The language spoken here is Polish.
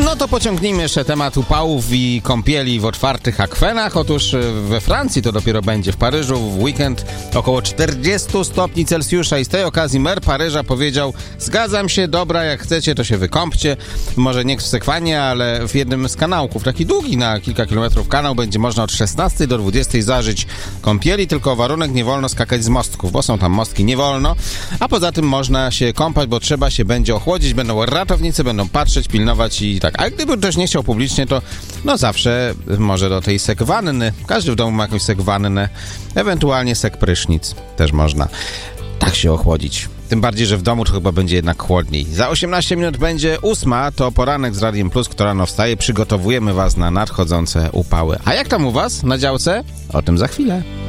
No to pociągnijmy jeszcze temat upałów i kąpieli w otwartych akwenach. Otóż we Francji to dopiero będzie, w Paryżu w weekend około 40 stopni Celsjusza i z tej okazji mer Paryża powiedział: zgadzam się, dobra, jak chcecie to się wykąpcie. Może nie w Sekwanie, ale w jednym z kanałków, taki długi na kilka kilometrów kanał, będzie można od 16 do 20 zażyć kąpieli, tylko warunek: nie wolno skakać z mostków, bo są tam mostki, nie wolno, a poza tym można się kąpać, bo trzeba się będzie ochłodzić, będą ratownicy, będą patrzeć, pilnować i tak. A gdyby ktoś nie chciał publicznie, to no zawsze może do tej sekwanny. Każdy w domu ma jakąś sekwannę, ewentualnie sekprysznic też można tak się ochłodzić. Tym bardziej, że w domu to chyba będzie jednak chłodniej. Za 18 minut będzie 8, to poranek z Radiem Plus, kto rano wstaje. Przygotowujemy was na nadchodzące upały. A jak tam u was na działce? O tym za chwilę.